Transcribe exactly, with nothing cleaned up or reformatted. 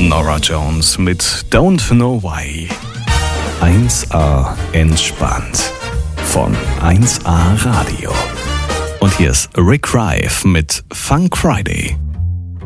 Norah Jones mit Don't Know Why. eins A entspannt von eins A Radio. Und hier ist Rick Rife mit Funk Friday.